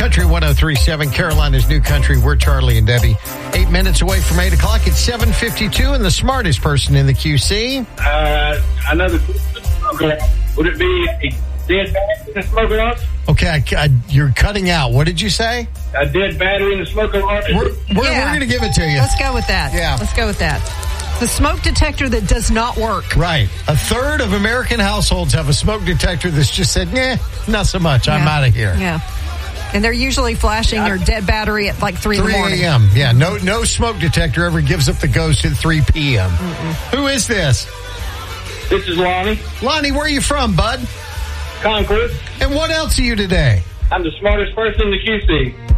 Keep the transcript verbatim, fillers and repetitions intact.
Country one oh three point seven, Carolina's New Country. We're Charlie and Debbie. Eight minutes away from eight o'clock. It's seven fifty-two, and the smartest person in the Q C. Uh, another. Would it be a dead battery in the smoke alarm? Okay, I, I, you're cutting out. What did you say? A dead battery in the smoke alarm? We're, we're, Yeah. we're going to give it to you. Let's go with that. Yeah. Let's go with that. The smoke detector that does not work. Right. A third of American households have a smoke detector that's just said, nah, not so much. I'm Yeah. out of here. Yeah. And they're usually flashing their dead battery at like three in the three morning. a.m. Yeah, no no smoke detector ever gives up the ghost at three p.m. Who is this? This is Lonnie. Lonnie, where are you from, bud? Concord. And what else are you today? I'm the smartest person in the Q C.